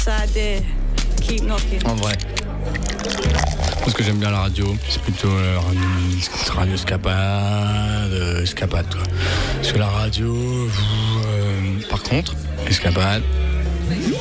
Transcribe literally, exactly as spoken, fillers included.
En vrai. Parce que j'aime bien la radio, c'est plutôt euh, radio escapade, euh, escapade quoi. Parce que la radio, euh, par contre, escapade.